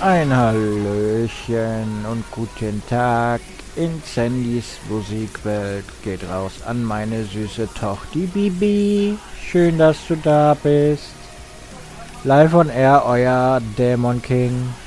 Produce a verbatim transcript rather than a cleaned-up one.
Ein Hallöchen und guten Tag in Sandys Musikwelt geht raus an meine süße Tochter Bibi. Schön, dass du da bist. Live on Air, euer Dämon King.